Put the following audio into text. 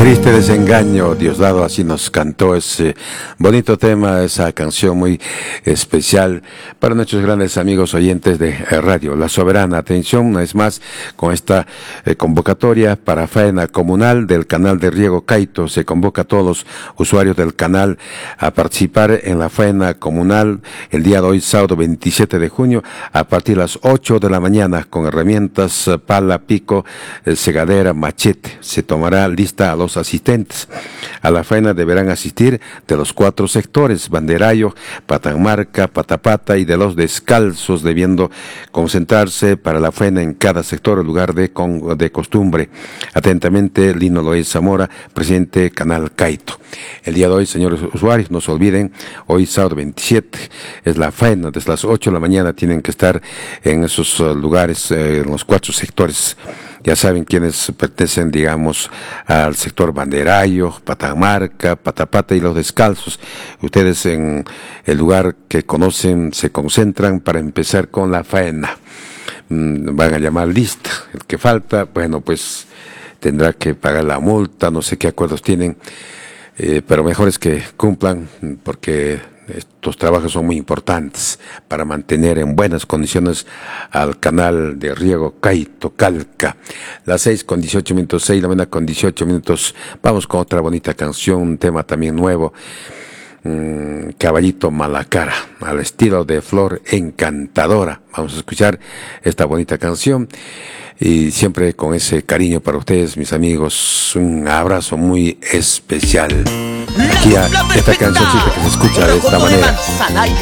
Triste desengaño, Diosdado así nos cantó ese bonito tema, esa canción muy especial para nuestros grandes amigos oyentes de Radio La Soberana. Atención, una vez más, con esta convocatoria para faena comunal del canal de riego Caito. Se convoca a todos los usuarios del canal a participar en la faena comunal el día de hoy, sábado 27 de junio, a partir de las 8 de la mañana, con herramientas, pala, pico, segadera, machete. Se tomará lista a los asistentes. A la faena deberán asistir de los 4 sectores: Banderayo, Patamarca, Patapata y de los descalzos, debiendo concentrarse para la faena en cada sector, en lugar de costumbre. Atentamente, Lino Loé Zamora, presidente Canal Caito. El día de hoy, señores usuarios, no se olviden, hoy sábado 27 es la faena. Desde las 8 de la mañana tienen que estar en esos lugares, en los 4 sectores. Ya saben quiénes pertenecen, digamos, al sector Banderayo, Patamarca, Patapata y los descalzos. Ustedes en el lugar que conocen se concentran para empezar con la faena. Van a llamar lista. El que falta, bueno, pues tendrá que pagar la multa, no sé qué acuerdos tienen, pero mejor es que cumplan, porque estos trabajos son muy importantes para mantener en buenas condiciones al canal de riego Caito Calca. Las 6:18, 6 de la mañana con 18 minutos. Vamos con otra bonita canción, un tema también nuevo. Caballito Malacara, al estilo de Flor Encantadora. Vamos a escuchar esta bonita canción y siempre con ese cariño para ustedes, mis amigos. Un abrazo muy especial. Aquí a esta cancioncita que se escucha de esta manera.